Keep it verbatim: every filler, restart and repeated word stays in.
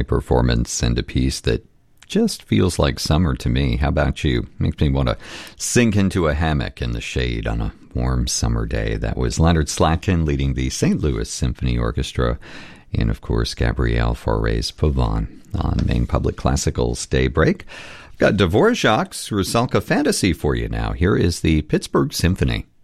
performance and a piece that just feels like summer to me. How about you? Makes me want to sink into a hammock in the shade on a warm summer day. That was Leonard Slatkin leading the Saint Louis Symphony Orchestra and, of course, Gabrielle Fauré's Pavane on Maine Public Classical's Daybreak. I've got Dvorak's Rusalka Fantasy for you now. Here is the Pittsburgh Symphony.